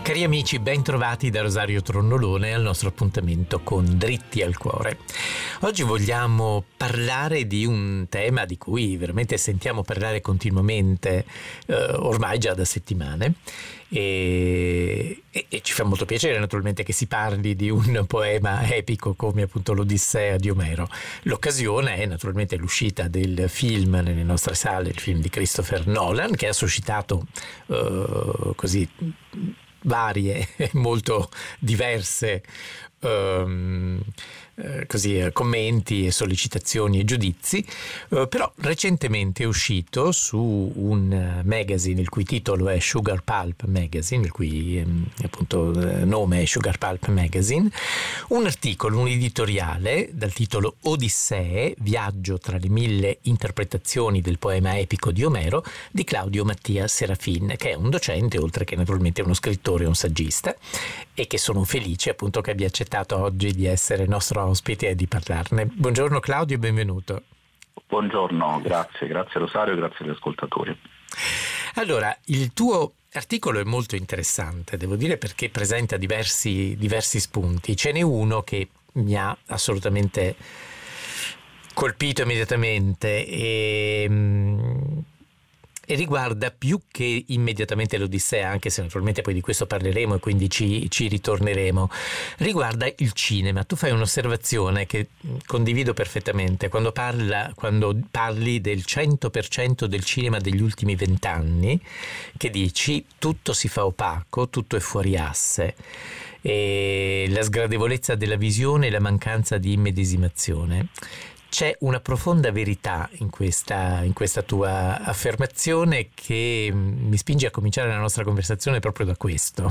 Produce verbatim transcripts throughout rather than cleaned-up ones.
Cari amici, ben trovati da Rosario Tronnolone al nostro appuntamento con Dritti al Cuore. Oggi vogliamo parlare di un tema di cui veramente sentiamo parlare continuamente, eh, ormai già da settimane, e, e, e ci fa molto piacere naturalmente che si parli di un poema epico come appunto l'Odissea di Omero. L'occasione è naturalmente l'uscita del film nelle nostre sale, il film di Christopher Nolan, che ha suscitato eh, così varie e molto diverse um, eh, così, commenti e sollecitazioni e giudizi, uh, però recentemente è uscito su un magazine il cui titolo è Sugar Pulp Magazine, il cui um, appunto nome è Sugar Pulp Magazine, un articolo, un editoriale dal titolo Odissee, viaggio tra le mille interpretazioni del poema epico di Omero, di Claudio Mattia Serafin, che è un docente oltre che naturalmente uno scrittore e un saggista, e che sono felice appunto che abbia accettato oggi di essere nostro ospite e di parlarne. Buongiorno Claudio e benvenuto. Buongiorno, grazie, grazie Rosario, grazie agli ascoltatori. Allora, il tuo articolo è molto interessante, devo dire, perché presenta diversi, diversi spunti. Ce n'è uno che mi ha assolutamente colpito immediatamente e... e riguarda più che immediatamente l'Odissea, anche se naturalmente poi di questo parleremo e quindi ci, ci ritorneremo, riguarda il cinema. Tu fai un'osservazione che condivido perfettamente quando, parla, quando parli del cento per cento del cinema degli ultimi vent'anni, che dici tutto si fa opaco, tutto è fuori asse, e la sgradevolezza della visione e la mancanza di immedesimazione. C'è una profonda verità in questa, in questa tua affermazione che mi spinge a cominciare la nostra conversazione proprio da questo.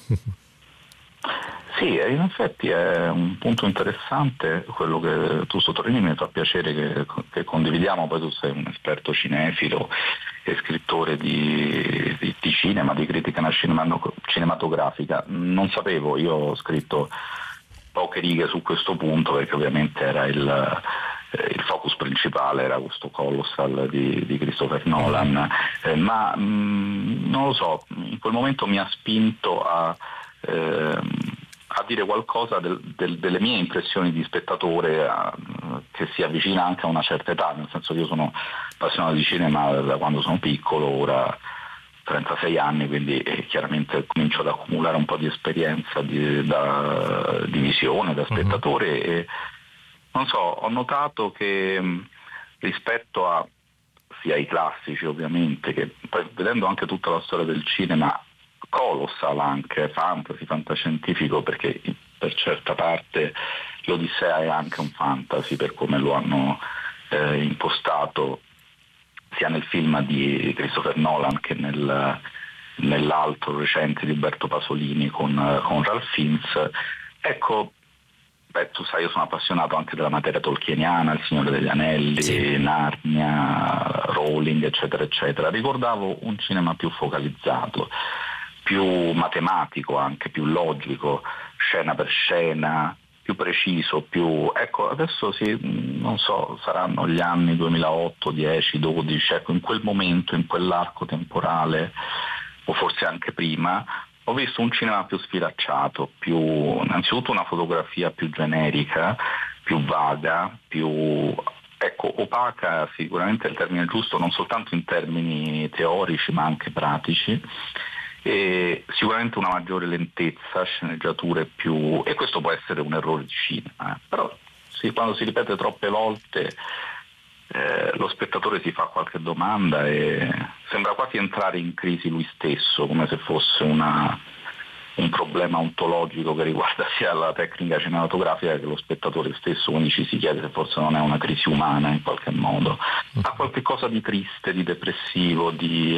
Sì, in effetti è un punto interessante quello che tu sottolinei, mi fa piacere che, che condividiamo. Poi tu sei un esperto cinefilo e scrittore di, di, di cinema, di critica cinematografica. Non sapevo, io ho scritto poche righe su questo punto perché ovviamente era il... il focus principale era questo Colossal di, di Christopher Nolan, eh, ma mh, non lo so, in quel momento mi ha spinto a, eh, a dire qualcosa del, del, delle mie impressioni di spettatore a, che si avvicina anche a una certa età, nel senso che io sono appassionato di cinema da quando sono piccolo, ora trentasei anni, quindi eh, chiaramente comincio ad accumulare un po' di esperienza di, da, di visione da spettatore. Mm-hmm. e Non so, ho notato che mh, rispetto a sia i classici ovviamente, che poi vedendo anche tutta la storia del cinema, colossal anche, fantasy, fantascientifico, perché per certa parte l'Odissea è anche un fantasy per come lo hanno eh, impostato sia nel film di Christopher Nolan che nel, nell'altro recente di Umberto Pasolini con, con Ralph Fiennes. Ecco, beh, tu sai, io sono appassionato anche della materia tolkieniana, Il Signore degli Anelli, sì. Narnia, Rowling, eccetera, eccetera. Ricordavo un cinema più focalizzato, più matematico anche, più logico, scena per scena, più preciso, più... Ecco, adesso sì, non so, saranno gli anni duemilaotto, dieci, dodici, ecco, in quel momento, in quell'arco temporale, o forse anche prima, ho visto un cinema più sfilacciato, più innanzitutto una fotografia più generica, più vaga, più ecco, opaca, sicuramente è il termine giusto, non soltanto in termini teorici ma anche pratici, e sicuramente una maggiore lentezza, sceneggiature più... e questo può essere un errore di cinema, eh. Però sì, quando si ripete troppe volte Eh, lo spettatore si fa qualche domanda e sembra quasi entrare in crisi lui stesso, come se fosse una, un problema ontologico che riguarda sia la tecnica cinematografica che lo spettatore stesso, quindi ci si chiede se forse non è una crisi umana in qualche modo. Ha qualche cosa di triste, di depressivo, di,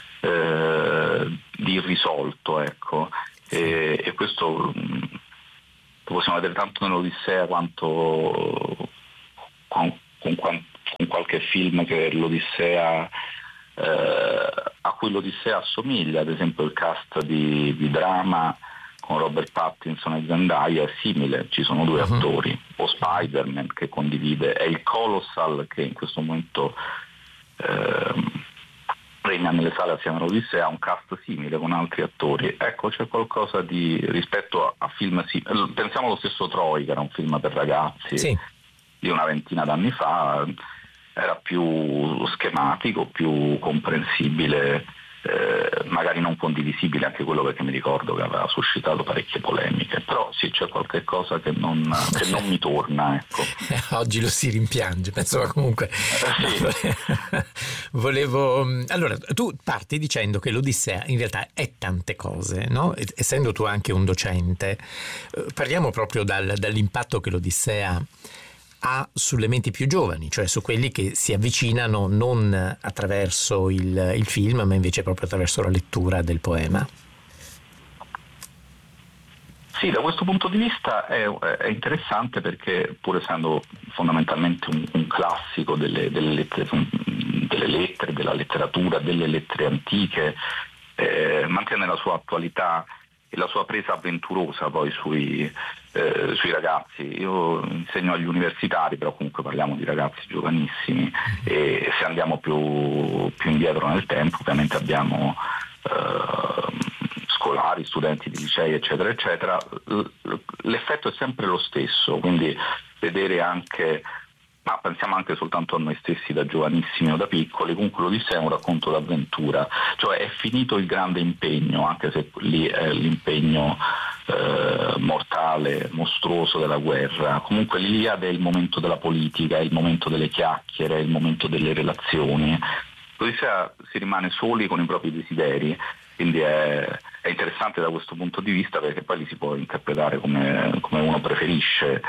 eh, di irrisolto, ecco. E, e questo mh, lo possiamo vedere tanto nell'Odissea quanto con, con quanto con qualche film che l'Odissea eh, a cui l'Odissea assomiglia, ad esempio il cast di, di Drama con Robert Pattinson e Zendaya è simile, ci sono due uh-huh. attori, o Spider-Man che condivide, è il Colossal che in questo momento eh, premia nelle sale assieme all'Odissea, un cast simile con altri attori. Ecco, c'è qualcosa di rispetto a, a film simili. Pensiamo allo stesso Troy, che era un film per ragazzi sì. di una ventina d'anni fa, era più schematico, più comprensibile, eh, magari non condivisibile anche quello, perché mi ricordo che aveva suscitato parecchie polemiche, però sì, c'è qualche cosa che non, che non mi torna, ecco. Oggi lo si rimpiange, penso, ma comunque Eh, sì. volevo, allora, tu parti dicendo che l'Odissea in realtà è tante cose, no? Essendo tu anche un docente, parliamo proprio dal, dall'impatto che l'Odissea ha sulle menti più giovani, cioè su quelli che si avvicinano non attraverso il, il film, ma invece proprio attraverso la lettura del poema. Sì, da questo punto di vista è, è interessante, perché pur essendo fondamentalmente un, un classico delle, delle, lettere, delle lettere, della letteratura, delle lettere antiche, eh, mantiene la sua attualità e la sua presa avventurosa poi sui, eh, sui ragazzi. Io insegno agli universitari, però comunque parliamo di ragazzi giovanissimi, e se andiamo più, più indietro nel tempo ovviamente abbiamo eh, scolari, studenti di licei eccetera eccetera. L'effetto è sempre lo stesso, quindi vedere anche, ma pensiamo anche soltanto a noi stessi da giovanissimi o da piccoli, comunque l'Odissea è un racconto d'avventura, cioè è finito il grande impegno, anche se lì è l'impegno eh, mortale, mostruoso della guerra. Comunque l'Iliade è il momento della politica, è il momento delle chiacchiere, è il momento delle relazioni. L'Odissea si rimane soli con i propri desideri, quindi è, è interessante da questo punto di vista, perché poi li si può interpretare come, come uno preferisce.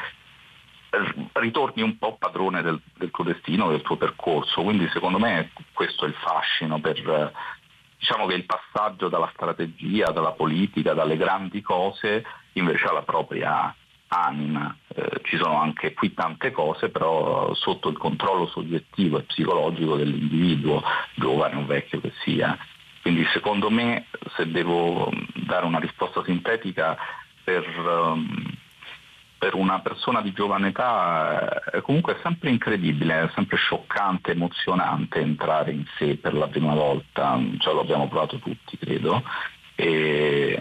Ritorni un po' padrone del, del tuo destino, del tuo percorso, quindi secondo me questo è il fascino, per, diciamo che il passaggio dalla strategia, dalla politica, dalle grandi cose invece alla propria anima. Eh, ci sono anche qui tante cose, però sotto il controllo soggettivo e psicologico dell'individuo, giovane o vecchio che sia. Quindi secondo me, se devo dare una risposta sintetica, per um, per una persona di giovane età è comunque sempre incredibile, è sempre scioccante, emozionante entrare in sé per la prima volta, cioè lo abbiamo provato tutti, credo, e,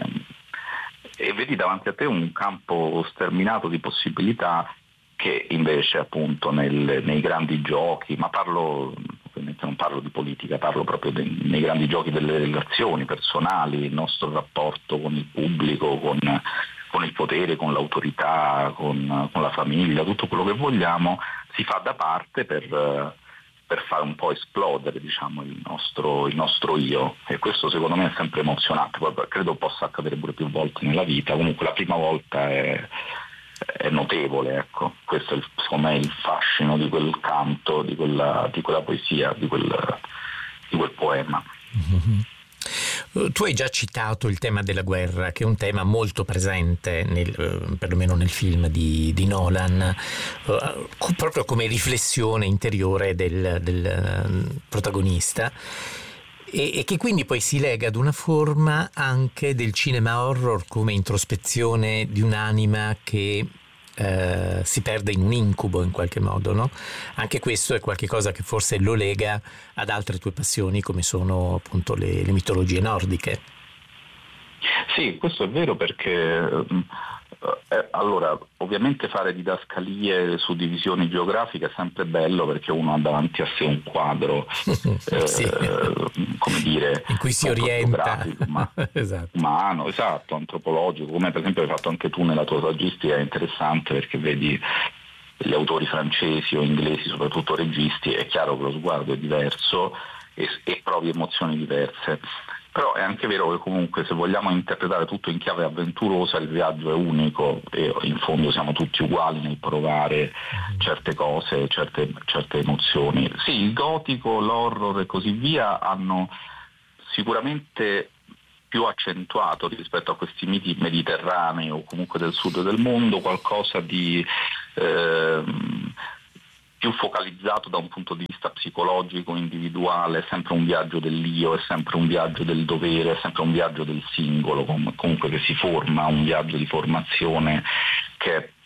e vedi davanti a te un campo sterminato di possibilità, che invece appunto nel, nei grandi giochi, ma parlo, ovviamente non parlo di politica, parlo proprio de, nei grandi giochi delle relazioni personali, il nostro rapporto con il pubblico, con con il potere, con l'autorità, con, con la famiglia, tutto quello che vogliamo, si fa da parte per, per fare un po' esplodere, diciamo, il nostro, il nostro io, e questo secondo me è sempre emozionante. Poi credo possa accadere pure più volte nella vita, comunque la prima volta è, è notevole, ecco. Questo è il, secondo me il fascino di quel canto, di quella, di quella poesia, di quel, di quel poema. Mm-hmm. Tu hai già citato il tema della guerra, che è un tema molto presente, nel, perlomeno nel film di, di Nolan, uh, proprio come riflessione interiore del, del protagonista, e, e che quindi poi si lega ad una forma anche del cinema horror come introspezione di un'anima che Uh, si perde in un incubo in qualche modo, no? Anche questo è qualche cosa che forse lo lega ad altre tue passioni, come sono appunto le, le mitologie nordiche. Sì, questo è vero, perché eh, allora ovviamente fare didascalie su divisioni geografiche è sempre bello, perché uno ha davanti a sé un quadro eh, sì. come dire, in cui si orienta, ma, esatto. umano, esatto, antropologico, come per esempio hai fatto anche tu nella tua saggistica. È interessante perché vedi gli autori francesi o inglesi, soprattutto registi, è chiaro che lo sguardo è diverso e, e provi emozioni diverse. Però è anche vero che comunque, se vogliamo interpretare tutto in chiave avventurosa, il viaggio è unico e in fondo siamo tutti uguali nel provare certe cose, certe, certe emozioni. Sì, il gotico, l'horror e così via hanno sicuramente più accentuato rispetto a questi miti mediterranei o comunque del sud del mondo qualcosa di eh, più focalizzato da un punto di vista psicologico, individuale. È sempre un viaggio dell'io, è sempre un viaggio del dovere, è sempre un viaggio del singolo, comunque che si forma, un viaggio di formazione che è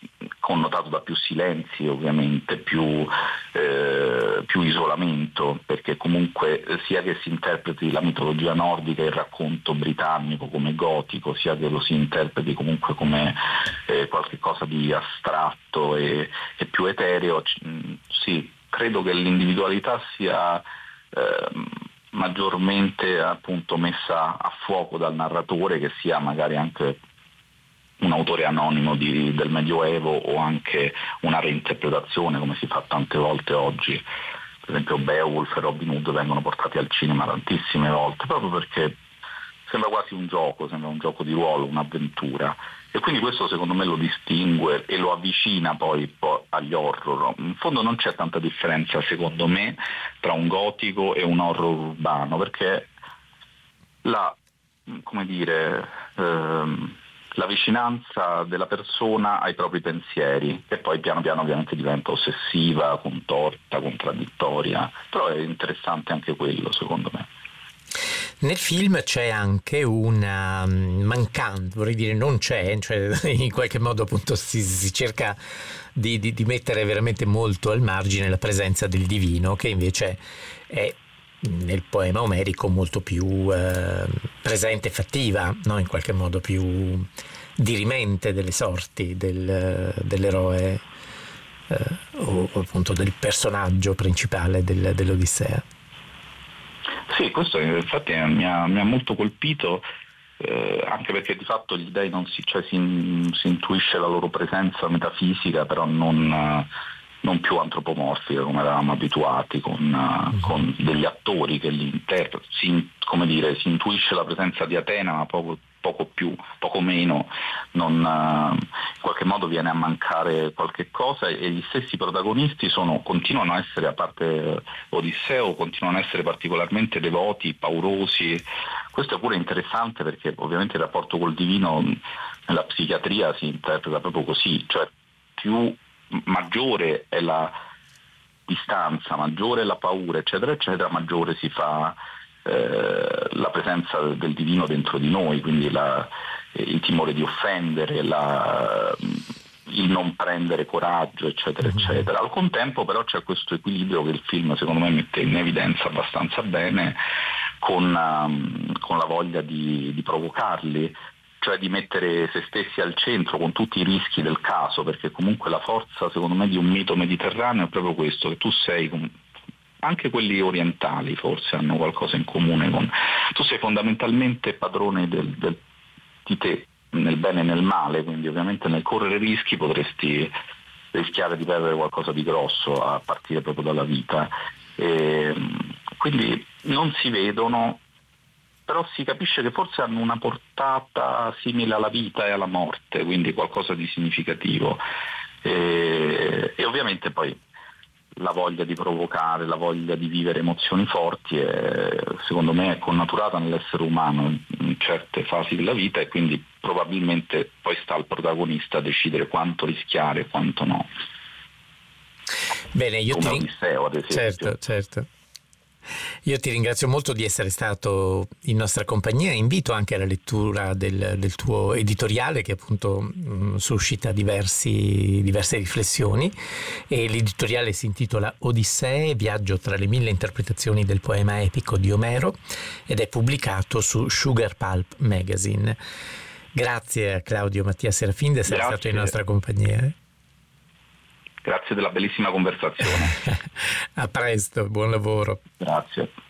connotato da più silenzi, ovviamente, più, eh, più isolamento, perché comunque sia che si interpreti la mitologia nordica e il racconto britannico come gotico, sia che lo si interpreti comunque come eh, qualche cosa di astratto e, e più etereo, sì, credo che l'individualità sia eh, maggiormente appunto messa a fuoco dal narratore, che sia magari anche un autore anonimo di, del Medioevo o anche una reinterpretazione, come si fa tante volte oggi. Per esempio Beowulf e Robin Hood vengono portati al cinema tantissime volte, proprio perché sembra quasi un gioco, sembra un gioco di ruolo, un'avventura, e quindi questo secondo me lo distingue e lo avvicina poi, poi agli horror. In fondo non c'è tanta differenza secondo me tra un gotico e un horror urbano, perché la, come dire, ehm, la vicinanza della persona ai propri pensieri, che poi piano piano ovviamente diventa ossessiva, contorta, contraddittoria, però è interessante anche quello secondo me. Nel film c'è anche una mancante, vorrei dire non c'è, cioè in qualche modo appunto si, si cerca di, di, di mettere veramente molto al margine la presenza del divino, che invece è nel poema omerico molto più eh, presente e fattiva, no? In qualche modo più dirimente delle sorti del, dell'eroe eh, o appunto del personaggio principale del, dell'Odissea. Sì, questo infatti mi ha, mi ha molto colpito, eh, anche perché di fatto gli dei non si, cioè si, si intuisce la loro presenza metafisica, però non, non più antropomorfica come eravamo abituati, con, mm-hmm. con degli attori che li interpretano. Si, come dire, si intuisce la presenza di Atena, ma poco, poco più, poco meno, non, in qualche modo viene a mancare qualche cosa, e gli stessi protagonisti sono, continuano a essere, a parte Odisseo, continuano a essere particolarmente devoti, paurosi. Questo è pure interessante perché ovviamente il rapporto col divino nella psichiatria si interpreta proprio così, cioè più maggiore è la distanza, maggiore è la paura, eccetera, eccetera, maggiore si fa eh, la presenza del divino dentro di noi, quindi la, eh, il timore di offendere, la, il non prendere coraggio, eccetera, mm-hmm. eccetera. Al contempo però c'è questo equilibrio che il film secondo me mette in evidenza abbastanza bene, con, um, con la voglia di, di provocarli, cioè di mettere se stessi al centro con tutti i rischi del caso, perché comunque la forza secondo me di un mito mediterraneo è proprio questo, che tu sei, anche quelli orientali forse hanno qualcosa in comune con, tu sei fondamentalmente padrone del, del, di te, nel bene e nel male, quindi ovviamente nel correre rischi potresti rischiare di perdere qualcosa di grosso a partire proprio dalla vita, e quindi non si vedono, però si capisce che forse hanno una portata simile alla vita e alla morte, quindi qualcosa di significativo, e, e ovviamente poi la voglia di provocare, la voglia di vivere emozioni forti è, secondo me è connaturata nell'essere umano in certe fasi della vita, e quindi probabilmente poi sta al protagonista decidere quanto rischiare e quanto no. Bene, io come ti Odisseo, ad esempio. Certo, certo. Io ti ringrazio molto di essere stato in nostra compagnia, invito anche alla lettura del, del tuo editoriale, che appunto mh, suscita diversi, diverse riflessioni, e l'editoriale si intitola Odissee, viaggio tra le mille interpretazioni del poema epico di Omero, ed è pubblicato su Sugar Pulp Magazine. Grazie a Claudio Mattia Serafin di essere Grazie. stato in nostra compagnia. Grazie della bellissima conversazione. A presto, buon lavoro. Grazie.